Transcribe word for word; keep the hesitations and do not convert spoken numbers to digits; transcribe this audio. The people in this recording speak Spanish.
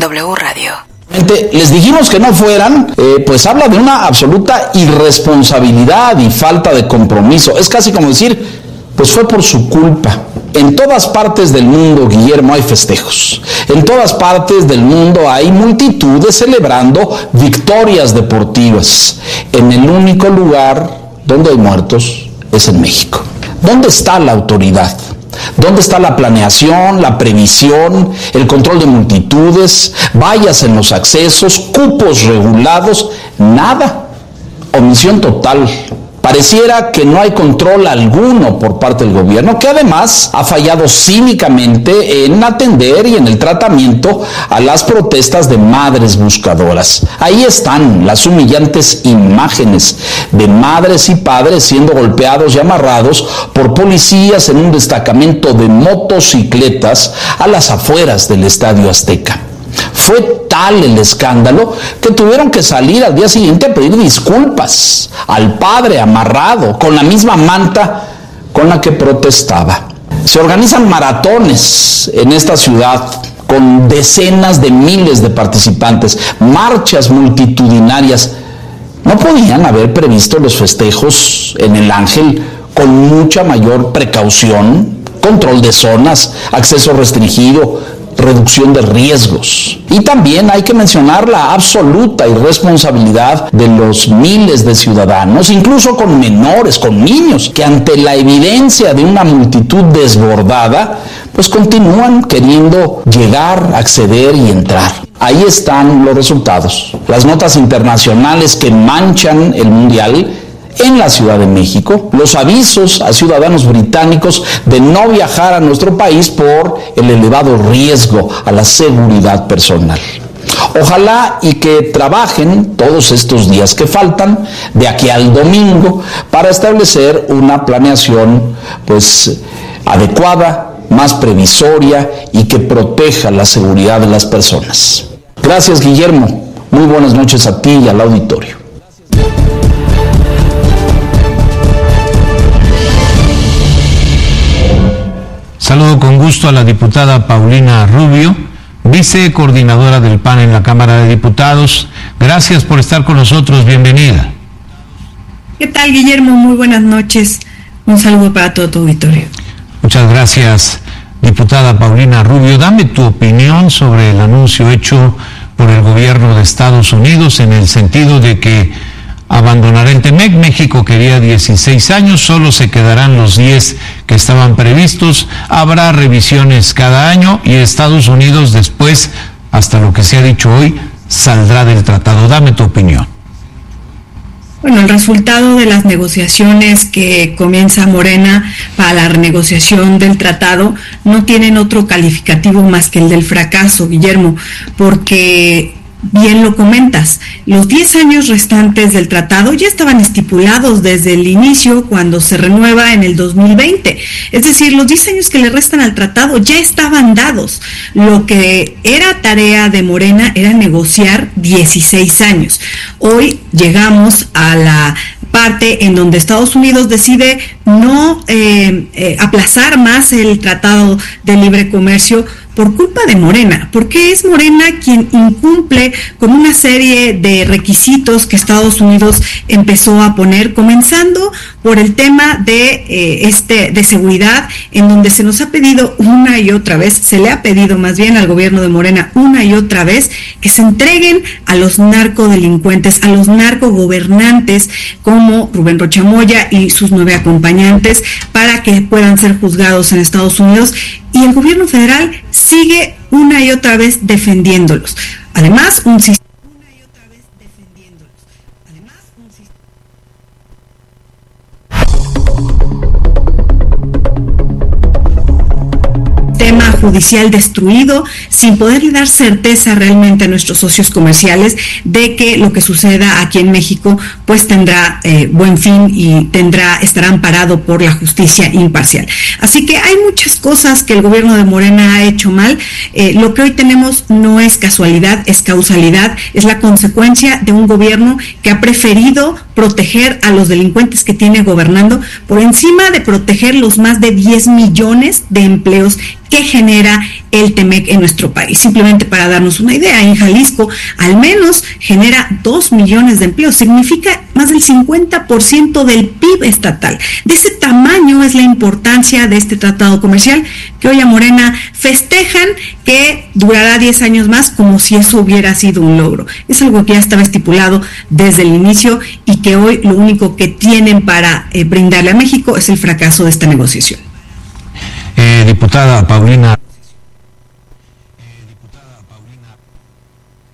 W Radio. Les dijimos que no fueran, eh, pues habla de una absoluta irresponsabilidad y falta de compromiso. Es casi como decir, pues fue por su culpa. En todas partes del mundo, Guillermo, hay festejos. En todas partes del mundo hay multitudes celebrando victorias deportivas. En el único lugar donde hay muertos es en México. ¿Dónde está la autoridad? ¿Dónde está la planeación, la previsión, el control de multitudes, vallas en los accesos, cupos regulados? Nada. Omisión total. Pareciera que no hay control alguno por parte del gobierno, que además ha fallado cínicamente en atender y en el tratamiento a las protestas de madres buscadoras. Ahí están las humillantes imágenes de madres y padres siendo golpeados y amarrados por policías en un destacamento de motocicletas a las afueras del Estadio Azteca. Fue tal el escándalo que tuvieron que salir al día siguiente a pedir disculpas al padre amarrado con la misma manta con la que protestaba. Se organizan maratones en esta ciudad con decenas de miles de participantes, marchas multitudinarias. ¿No podían haber previsto los festejos en el Ángel con mucha mayor precaución? Control de zonas, acceso restringido, reducción de riesgos. Y también hay que mencionar la absoluta irresponsabilidad de los miles de ciudadanos, incluso con menores, con niños, que ante la evidencia de una multitud desbordada, pues continúan queriendo llegar, acceder y entrar. Ahí están los resultados. Las notas internacionales que manchan el Mundial en la Ciudad de México, los avisos a ciudadanos británicos de no viajar a nuestro país por el elevado riesgo a la seguridad personal. Ojalá y que trabajen todos estos días que faltan, de aquí al domingo, para establecer una planeación pues adecuada, más previsoria y que proteja la seguridad de las personas. Gracias, Guillermo. Muy buenas noches a ti y al auditorio. Saludo con gusto a la diputada Paulina Rubio, vicecoordinadora del P A N en la Cámara de Diputados. Gracias por estar con nosotros, bienvenida. ¿Qué tal, Guillermo? Muy buenas noches. Un saludo para todo tu auditorio. Muchas gracias, diputada Paulina Rubio. Dame tu opinión sobre el anuncio hecho por el gobierno de Estados Unidos en el sentido de que abandonará el TEMEC. México quería dieciséis años, solo se quedarán los diez que estaban previstos. Habrá revisiones cada año y Estados Unidos después, hasta lo que se ha dicho hoy, saldrá del tratado. Dame tu opinión. Bueno, el resultado de las negociaciones que comienza Morena para la renegociación del tratado no tienen otro calificativo más que el del fracaso, Guillermo, porque bien lo comentas, los diez años restantes del tratado ya estaban estipulados desde el inicio cuando se renueva en el dos mil veinte. Es decir, los diez años que le restan al tratado ya estaban dados. Lo que era tarea de Morena era negociar dieciséis años. Hoy llegamos a la parte en donde Estados Unidos decide no eh, eh, aplazar más el Tratado de Libre Comercio por culpa de Morena, porque es Morena quien incumple con una serie de requisitos que Estados Unidos empezó a poner, comenzando por el tema de eh, este de seguridad, en donde se nos ha pedido una y otra vez, se le ha pedido más bien al gobierno de Morena una y otra vez que se entreguen a los narcodelincuentes, a los narcogobernantes como Rubén Rocha Moya y sus nueve acompañantes, para que puedan ser juzgados en Estados Unidos. Y el gobierno federal sigue una y otra vez defendiéndolos. Además, un sistema sistema judicial destruido, sin poderle dar certeza realmente a nuestros socios comerciales de que lo que suceda aquí en México pues tendrá eh, buen fin y tendrá estará amparado por la justicia imparcial. Así que hay muchas cosas que el gobierno de Morena ha hecho mal. Eh, lo que hoy tenemos no es casualidad, es causalidad, es la consecuencia de un gobierno que ha preferido proteger a los delincuentes que tiene gobernando por encima de proteger los más de diez millones de empleos que genera el T-M E C en nuestro país. Simplemente para darnos una idea, en Jalisco al menos genera dos millones de empleos, significa más del cincuenta por ciento del P I B estatal. De ese tamaño es la importancia de este tratado comercial que hoy a Morena festejan que durará diez años más como si eso hubiera sido un logro. Es algo que ya estaba estipulado desde el inicio y que hoy lo único que tienen para eh, brindarle a México es el fracaso de esta negociación. Eh, diputada Paulina